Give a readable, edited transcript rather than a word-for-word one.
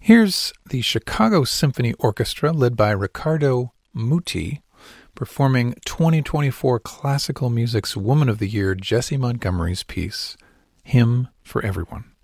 Here's the Chicago Symphony Orchestra, led by Riccardo Muti, performing 2024 Classical Music's Woman of the Year, Jessie Montgomery's piece, Hymn for Everyone.